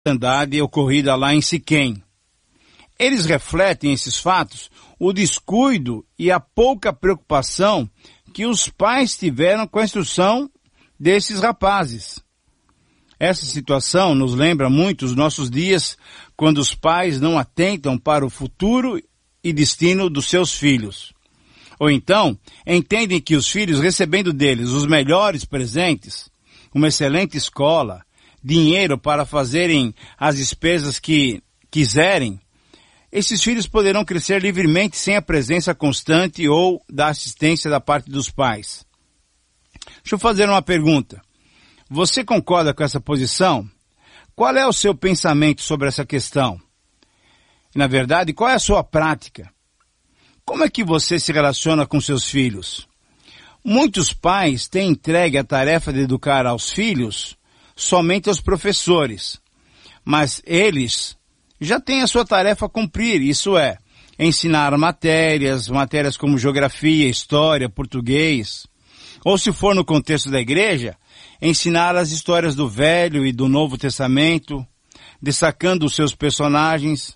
mortandade ocorrida lá em Siquém. Eles refletem esses fatos, o descuido e a pouca preocupação que os pais tiveram com a instrução desses rapazes. Essa situação nos lembra muito os nossos dias, quando os pais não atentam para o futuro e destino dos seus filhos. Ou então, entendem que os filhos, recebendo deles os melhores presentes, uma excelente escola, dinheiro para fazerem as despesas que quiserem, esses filhos poderão crescer livremente sem a presença constante ou da assistência da parte dos pais. Deixa eu fazer uma pergunta. Você concorda com essa posição? Qual é o seu pensamento sobre essa questão? Na verdade, qual é a sua prática? Como é que você se relaciona com seus filhos? Muitos pais têm entregue a tarefa de educar aos filhos somente aos professores, mas eles já têm a sua tarefa a cumprir, isso é, ensinar matérias como geografia, história, português, ou se for no contexto da igreja, ensinar as histórias do Velho e do Novo Testamento, destacando os seus personagens.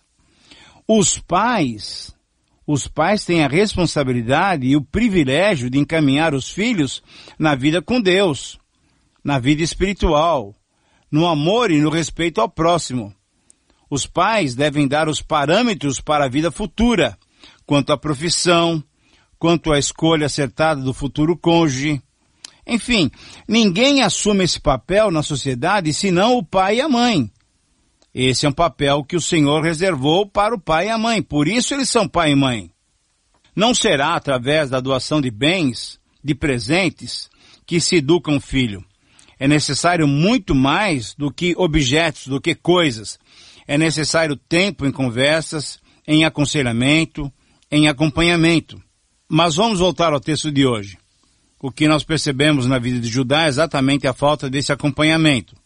Os pais têm a responsabilidade e o privilégio de encaminhar os filhos na vida com Deus, na vida espiritual, no amor e no respeito ao próximo. Os pais devem dar os parâmetros para a vida futura, quanto à profissão, quanto à escolha acertada do futuro cônjuge. Enfim, ninguém assume esse papel na sociedade senão o pai e a mãe. Esse é um papel que o Senhor reservou para o pai e a mãe, por isso eles são pai e mãe. Não será através da doação de bens, de presentes, que se educa um filho. É necessário muito mais do que objetos, do que coisas. É necessário tempo em conversas, em aconselhamento, em acompanhamento. Mas vamos voltar ao texto de hoje. O que nós percebemos na vida de Judá é exatamente a falta desse acompanhamento.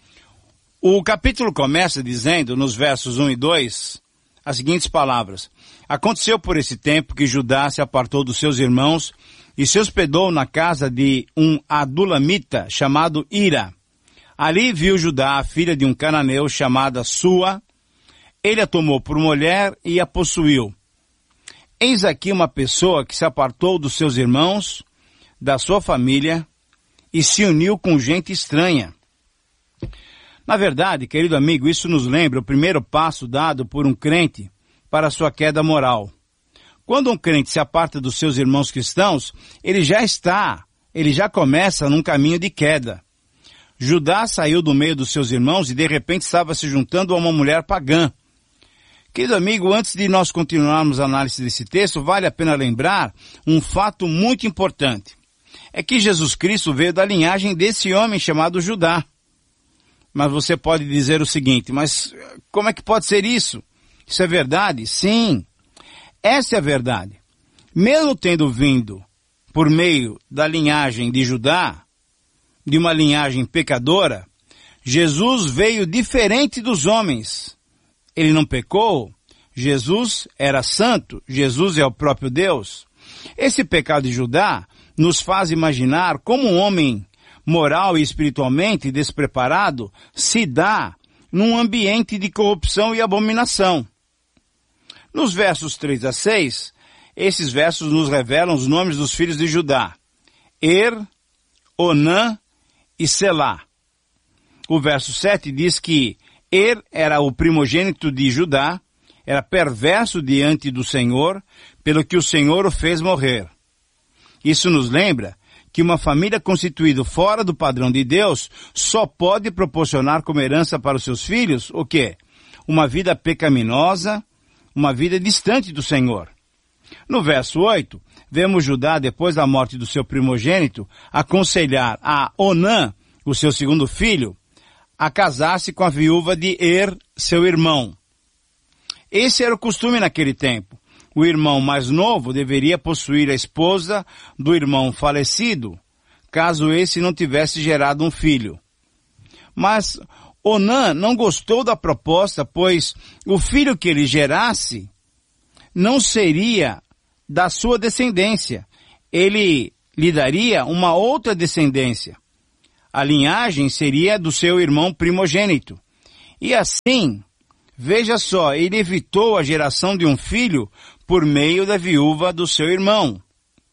O capítulo começa dizendo, nos versos 1 e 2, as seguintes palavras. Aconteceu por esse tempo que Judá se apartou dos seus irmãos e se hospedou na casa de um adulamita chamado Ira. Ali viu Judá a filha de um cananeu chamada Sua. Ele a tomou por mulher e a possuiu. Eis aqui uma pessoa que se apartou dos seus irmãos, da sua família, e se uniu com gente estranha. Na verdade, querido amigo, isso nos lembra o primeiro passo dado por um crente para a sua queda moral. Quando um crente se aparta dos seus irmãos cristãos, ele já começa num caminho de queda. Judá saiu do meio dos seus irmãos e de repente estava se juntando a uma mulher pagã. Querido amigo, antes de nós continuarmos a análise desse texto, vale a pena lembrar um fato muito importante. É que Jesus Cristo veio da linhagem desse homem chamado Judá. Mas você pode dizer o seguinte, mas como é que pode ser isso? Isso é verdade? Sim, essa é a verdade. Mesmo tendo vindo por meio da linhagem de Judá, de uma linhagem pecadora, Jesus veio diferente dos homens. Ele não pecou, Jesus era santo, Jesus é o próprio Deus. Esse pecado de Judá nos faz imaginar como um homem moral e espiritualmente despreparado se dá num ambiente de corrupção e abominação. Nos versos 3 a 6, esses versos nos revelam os nomes dos filhos de Judá: Er, Onã e Selá. O verso 7 diz que Er era o primogênito de Judá, era perverso diante do Senhor, pelo que o Senhor o fez morrer. Isso nos lembra que uma família constituída fora do padrão de Deus só pode proporcionar como herança para os seus filhos o quê? Uma vida pecaminosa, uma vida distante do Senhor. No verso 8, vemos Judá, depois da morte do seu primogênito, aconselhar a Onã, o seu segundo filho, a casar-se com a viúva de Er, seu irmão. Esse era o costume naquele tempo. O irmão mais novo deveria possuir a esposa do irmão falecido, caso esse não tivesse gerado um filho. Mas Onã não gostou da proposta, pois o filho que ele gerasse não seria da sua descendência. Ele lhe daria uma outra descendência. A linhagem seria do seu irmão primogênito. E assim, veja só, ele evitou a geração de um filho por meio da viúva do seu irmão.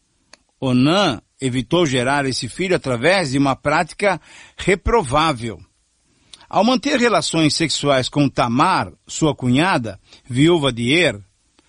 Onã evitou gerar esse filho através de uma prática reprovável. Ao manter relações sexuais com Tamar, sua cunhada, viúva de Er,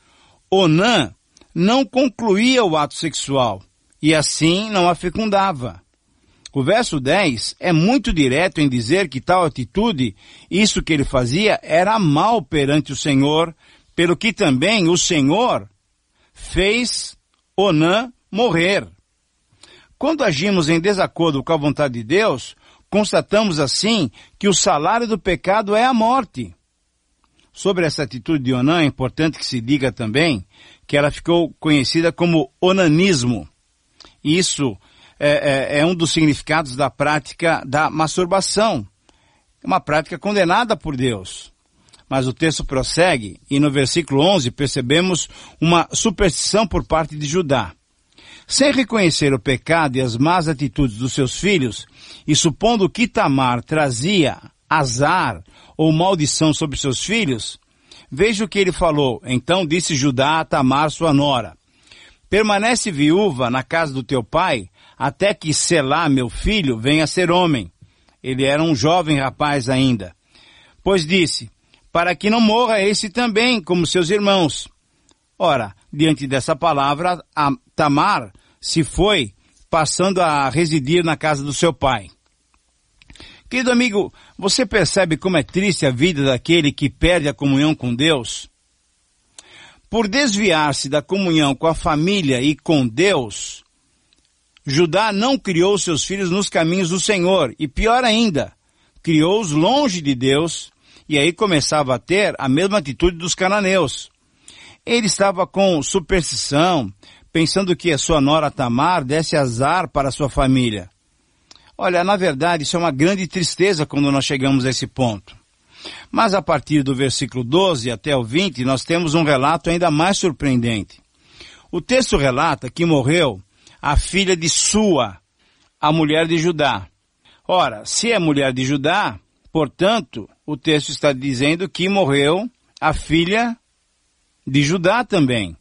Onã não concluía o ato sexual e assim não a fecundava. O verso 10 é muito direto em dizer que tal atitude, isso que ele fazia, era mal perante o Senhor, pelo que também o Senhor fez Onã morrer. Quando agimos em desacordo com a vontade de Deus, constatamos assim que o salário do pecado é a morte. Sobre essa atitude de Onã, é importante que se diga também que ela ficou conhecida como onanismo. Isso é um dos significados da prática da masturbação. É uma prática condenada por Deus. Mas o texto prossegue e no versículo 11 percebemos uma superstição por parte de Judá. Sem reconhecer o pecado e as más atitudes dos seus filhos, e supondo que Tamar trazia azar ou maldição sobre seus filhos, veja o que ele falou. Então disse Judá a Tamar, sua nora: permanece viúva na casa do teu pai, até que Selá, meu filho, venha a ser homem. Ele era um jovem rapaz ainda. Pois disse, para que não morra esse também, como seus irmãos. Ora, diante dessa palavra, a Tamar se foi, passando a residir na casa do seu pai. Querido amigo, você percebe como é triste a vida daquele que perde a comunhão com Deus? Por desviar-se da comunhão com a família e com Deus, Judá não criou seus filhos nos caminhos do Senhor, e pior ainda, criou-os longe de Deus, e aí começava a ter a mesma atitude dos cananeus. Ele estava com superstição, pensando que a sua nora Tamar desse azar para a sua família. Olha, na verdade, isso é uma grande tristeza quando nós chegamos a esse ponto. Mas a partir do versículo 12 até o 20, nós temos um relato ainda mais surpreendente. O texto relata que morreu a filha de Sua, a mulher de Judá. Ora, se é mulher de Judá, portanto, o texto está dizendo que morreu a filha de Judá também,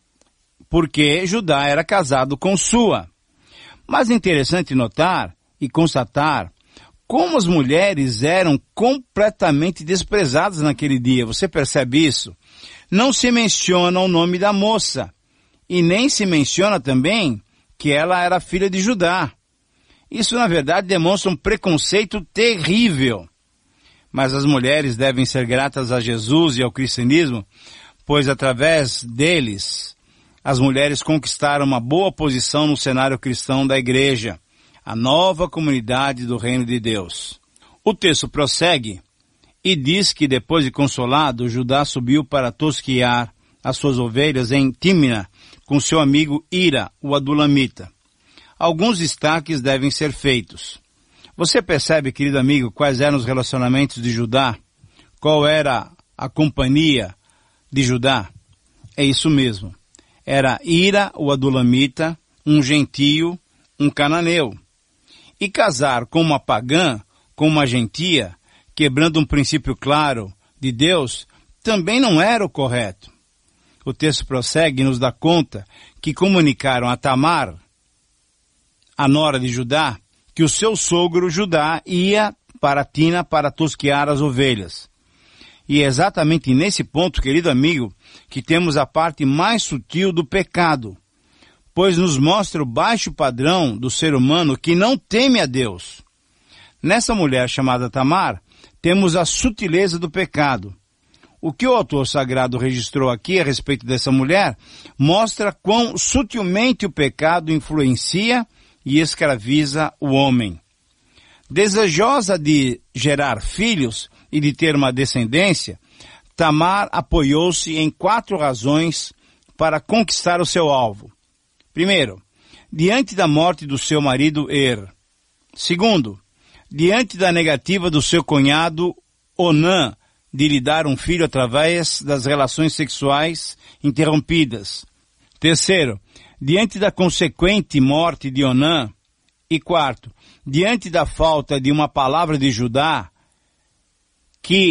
porque Judá era casado com Sua. Mas é interessante notar e constatar como as mulheres eram completamente desprezadas naquele dia. Você percebe isso? Não se menciona o nome da moça, e nem se menciona também que ela era filha de Judá. Isso, na verdade, demonstra um preconceito terrível. Mas as mulheres devem ser gratas a Jesus e ao cristianismo, pois através deles, as mulheres conquistaram uma boa posição no cenário cristão da igreja, a nova comunidade do reino de Deus. O texto prossegue e diz que depois de consolado, Judá subiu para tosquiar as suas ovelhas em Tímina, com seu amigo Ira, o adulamita. Alguns destaques devem ser feitos. Você percebe, querido amigo, quais eram os relacionamentos de Judá? Qual era a companhia de Judá? É isso mesmo. Era Ira, o adulamita, um gentio, um cananeu. E casar com uma pagã, com uma gentia, quebrando um princípio claro de Deus, também não era o correto. O texto prossegue e nos dá conta que comunicaram a Tamar, a nora de Judá, que o seu sogro Judá ia para Tina para tosquiar as ovelhas. E é exatamente nesse ponto, querido amigo, que temos a parte mais sutil do pecado, pois nos mostra o baixo padrão do ser humano que não teme a Deus. Nessa mulher chamada Tamar, temos a sutileza do pecado. O que o autor sagrado registrou aqui a respeito dessa mulher mostra quão sutilmente o pecado influencia e escraviza o homem. Desejosa de gerar filhos e de ter uma descendência, Tamar apoiou-se em 4 razões para conquistar o seu alvo. Primeiro, diante da morte do seu marido Er. Segundo, diante da negativa do seu cunhado Onã de lhe dar um filho através das relações sexuais interrompidas. Terceiro, diante da consequente morte de Onã. E quarto, diante da falta de uma palavra de Judá que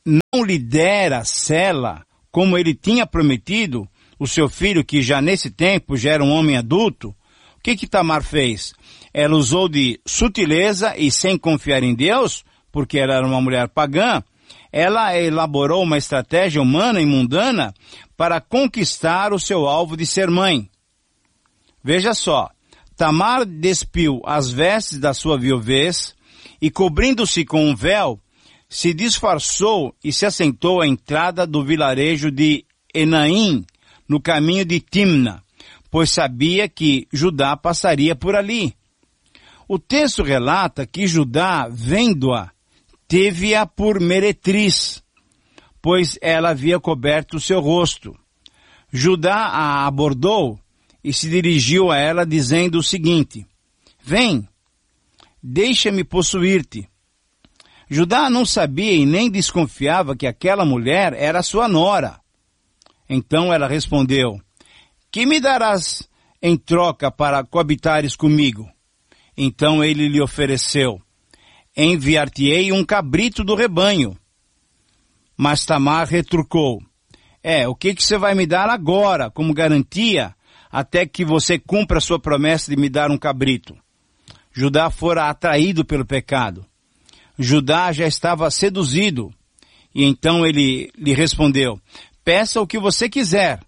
não lhe dera Sela, como ele tinha prometido, o seu filho, que já nesse tempo já era um homem adulto, o que Tamar fez? Ela usou de sutileza e sem confiar em Deus, porque ela era uma mulher pagã, ela elaborou uma estratégia humana e mundana para conquistar o seu alvo de ser mãe. Veja só, Tamar despiu as vestes da sua viuvez e, cobrindo-se com um véu, se disfarçou e se assentou à entrada do vilarejo de Enaim, no caminho de Timna, pois sabia que Judá passaria por ali. O texto relata que Judá, vendo-a, teve-a por meretriz, pois ela havia coberto o seu rosto. Judá a abordou e se dirigiu a ela dizendo o seguinte: vem, deixa-me possuir-te. Judá não sabia e nem desconfiava que aquela mulher era sua nora. Então ela respondeu: que me darás em troca para coabitares comigo? Então ele lhe ofereceu: enviar-te-ei um cabrito do rebanho. Mas Tamar retrucou: o que você vai me dar agora como garantia até que você cumpra a sua promessa de me dar um cabrito? Judá fora atraído pelo pecado. Judá já estava seduzido. E então ele lhe respondeu: peça o que você quiser.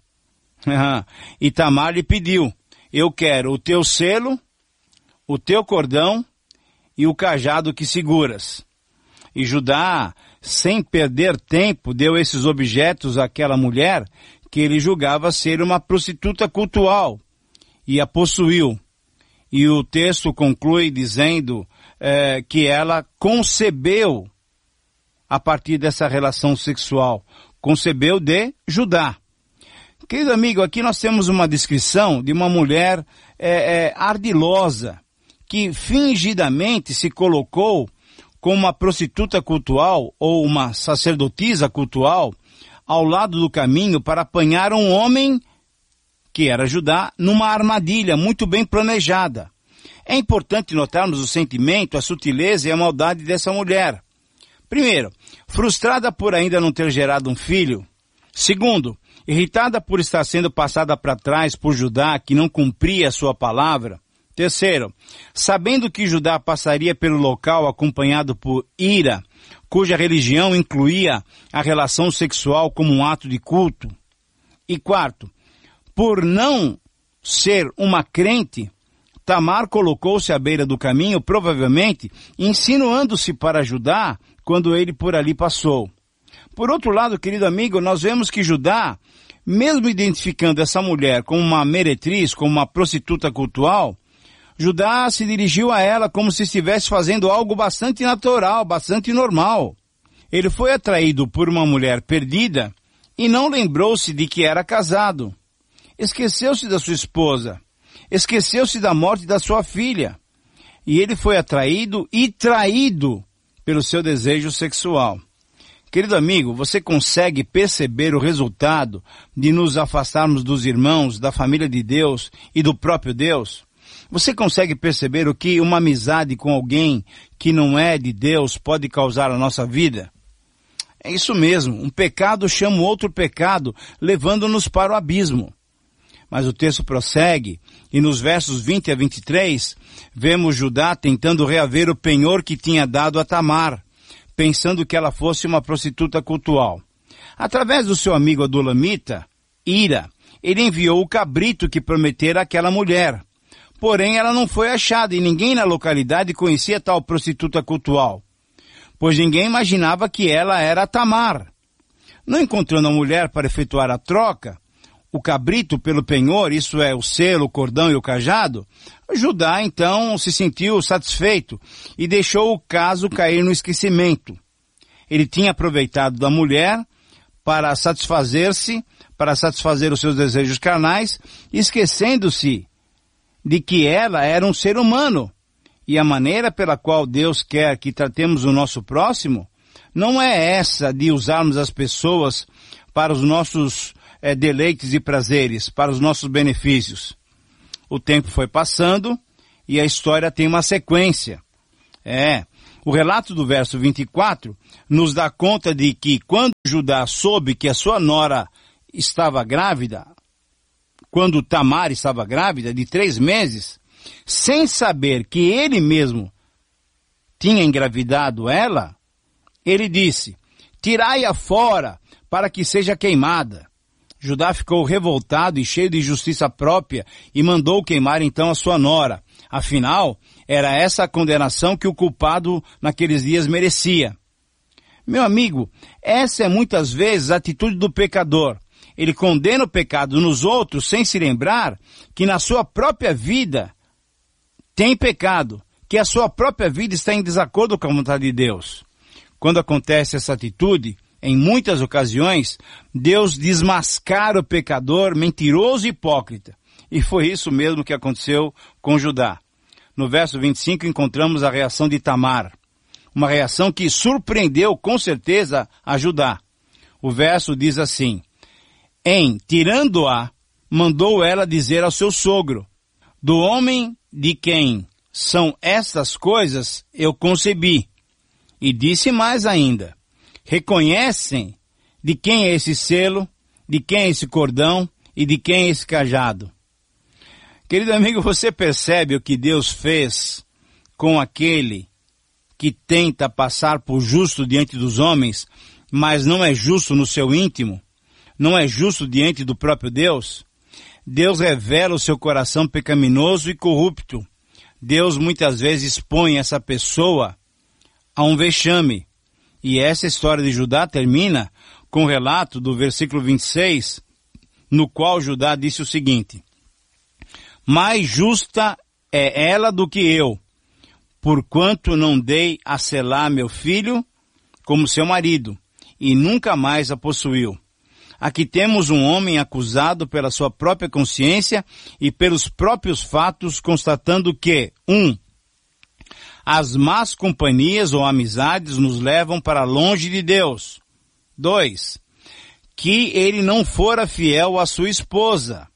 E Tamar lhe pediu: eu quero o teu selo, o teu cordão e o cajado que seguras. E Judá, sem perder tempo, deu esses objetos àquela mulher que ele julgava ser uma prostituta cultual e a possuiu. E o texto conclui dizendo que ela concebeu a partir dessa relação sexual. Concebeu de Judá. Querido amigo, aqui nós temos uma descrição de uma mulher ardilosa, que fingidamente se colocou como uma prostituta cultual ou uma sacerdotisa cultual ao lado do caminho para apanhar um homem, que era Judá, numa armadilha muito bem planejada. É importante notarmos o sentimento, a sutileza e a maldade dessa mulher. Primeiro, frustrada por ainda não ter gerado um filho. Segundo, irritada por estar sendo passada para trás por Judá, que não cumpria a sua palavra. Terceiro, sabendo que Judá passaria pelo local acompanhado por Ira, cuja religião incluía a relação sexual como um ato de culto. E quarto, por não ser uma crente, Tamar colocou-se à beira do caminho, provavelmente insinuando-se para Judá quando ele por ali passou. Por outro lado, querido amigo, nós vemos que Judá, mesmo identificando essa mulher como uma meretriz, como uma prostituta cultual, Judá se dirigiu a ela como se estivesse fazendo algo bastante natural, bastante normal. Ele foi atraído por uma mulher perdida e não lembrou-se de que era casado. Esqueceu-se da sua esposa. Esqueceu-se da morte da sua filha. E ele foi atraído e traído pelo seu desejo sexual. Querido amigo, você consegue perceber o resultado de nos afastarmos dos irmãos, da família de Deus e do próprio Deus? Você consegue perceber o que uma amizade com alguém que não é de Deus pode causar à nossa vida? É isso mesmo, um pecado chama outro pecado, levando-nos para o abismo. Mas o texto prossegue, e nos versos 20 a 23, vemos Judá tentando reaver o penhor que tinha dado a Tamar, pensando que ela fosse uma prostituta cultual. Através do seu amigo adulamita, Ira, ele enviou o cabrito que prometera àquela mulher. Porém, ela não foi achada e ninguém na localidade conhecia tal prostituta cultual, pois ninguém imaginava que ela era Tamar. Não encontrando a mulher para efetuar a troca, o cabrito pelo penhor, isso é, o selo, o cordão e o cajado, Judá então se sentiu satisfeito e deixou o caso cair no esquecimento. Ele tinha aproveitado da mulher para satisfazer os seus desejos carnais, esquecendo-se de que ela era um ser humano. E a maneira pela qual Deus quer que tratemos o nosso próximo não é essa de usarmos as pessoas para os nossos deleites e prazeres, para os nossos benefícios. O tempo foi passando e a história tem uma sequência. O relato do verso 24 nos dá conta de que quando Judá soube que a sua nora estava grávida, quando Tamar estava grávida de 3 meses, sem saber que ele mesmo tinha engravidado ela, ele disse: tirai-a fora para que seja queimada. Judá ficou revoltado e cheio de justiça própria e mandou queimar então a sua nora. Afinal, era essa a condenação que o culpado naqueles dias merecia. Meu amigo, essa é muitas vezes a atitude do pecador. Ele condena o pecado nos outros sem se lembrar que na sua própria vida tem pecado, que a sua própria vida está em desacordo com a vontade de Deus. Quando acontece essa atitude, em muitas ocasiões, Deus desmascara o pecador mentiroso e hipócrita. E foi isso mesmo que aconteceu com Judá. No verso 25 encontramos a reação de Tamar. Uma reação que surpreendeu com certeza a Judá. O verso diz assim: tirando-a, mandou ela dizer ao seu sogro: do homem de quem são estas coisas eu concebi. E disse mais ainda: reconhecem de quem é esse selo, de quem é esse cordão e de quem é esse cajado. Querido amigo, você percebe o que Deus fez com aquele que tenta passar por justo diante dos homens, mas não é justo no seu íntimo? Não é justo diante do próprio Deus? Deus revela o seu coração pecaminoso e corrupto. Deus muitas vezes expõe essa pessoa a um vexame. E essa história de Judá termina com o relato do versículo 26, no qual Judá disse o seguinte: mais justa é ela do que eu, porquanto não dei a Selá meu filho como seu marido, e nunca mais a possuiu. Aqui temos um homem acusado pela sua própria consciência e pelos próprios fatos, constatando que, 1. As más companhias ou amizades nos levam para longe de Deus. 2. Que ele não fora fiel à sua esposa.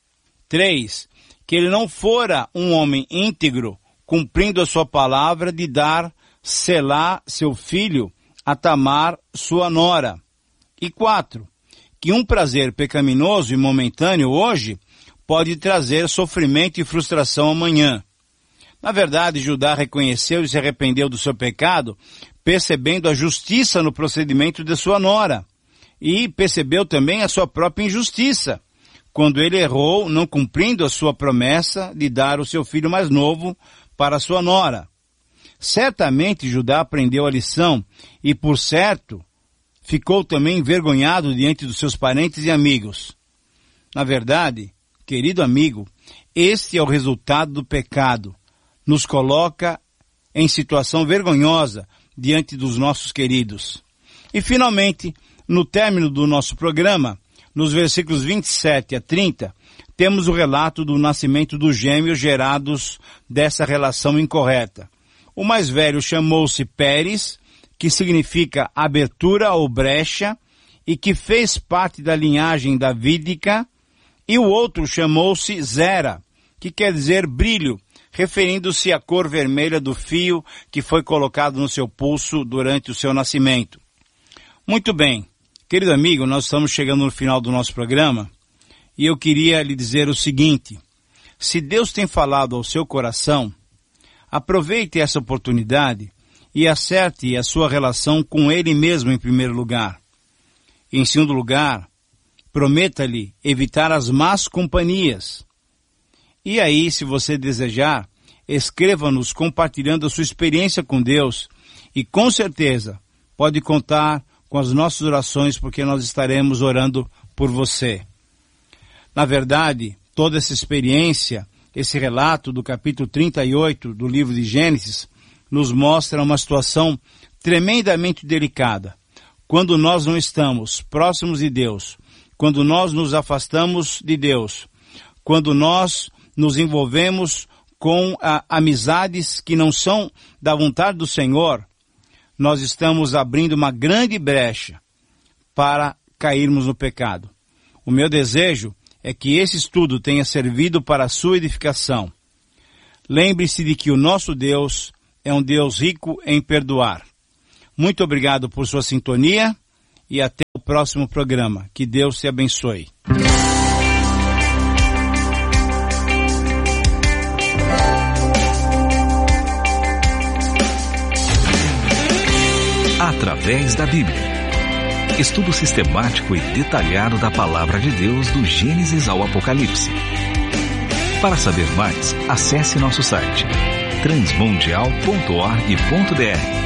3. Que ele não fora um homem íntegro, cumprindo a sua palavra de dar Selá, seu filho, a Tamar, sua nora. E 4. Que um prazer pecaminoso e momentâneo hoje pode trazer sofrimento e frustração amanhã. Na verdade, Judá reconheceu e se arrependeu do seu pecado, percebendo a justiça no procedimento de sua nora. E percebeu também a sua própria injustiça, quando ele errou, não cumprindo a sua promessa de dar o seu filho mais novo para sua nora. Certamente Judá aprendeu a lição e, por certo, ficou também envergonhado diante dos seus parentes e amigos. Na verdade, querido amigo, este é o resultado do pecado. Nos coloca em situação vergonhosa diante dos nossos queridos. E finalmente, no término do nosso programa, nos versículos 27 a 30, temos o relato do nascimento dos gêmeos gerados dessa relação incorreta. O mais velho chamou-se Pérez, que significa abertura ou brecha, e que fez parte da linhagem davídica, e o outro chamou-se Zera, que quer dizer brilho, referindo-se à cor vermelha do fio que foi colocado no seu pulso durante o seu nascimento. Muito bem, querido amigo, nós estamos chegando no final do nosso programa, e eu queria lhe dizer o seguinte: se Deus tem falado ao seu coração, aproveite essa oportunidade e acerte a sua relação com Ele mesmo em primeiro lugar. Em segundo lugar, prometa-lhe evitar as más companhias. E aí, se você desejar, escreva-nos compartilhando a sua experiência com Deus e com certeza pode contar com as nossas orações, porque nós estaremos orando por você. Na verdade, toda essa experiência, esse relato do capítulo 38 do livro de Gênesis, nos mostra uma situação tremendamente delicada. Quando nós não estamos próximos de Deus, quando nós nos afastamos de Deus, quando nós nos envolvemos com amizades que não são da vontade do Senhor, nós estamos abrindo uma grande brecha para cairmos no pecado. O meu desejo é que esse estudo tenha servido para a sua edificação. Lembre-se de que o nosso Deus é um Deus rico em perdoar. Muito obrigado por sua sintonia e até o próximo programa. Que Deus te abençoe. Através da Bíblia. Estudo sistemático e detalhado da Palavra de Deus do Gênesis ao Apocalipse. Para saber mais, acesse nosso site transmundial.org.br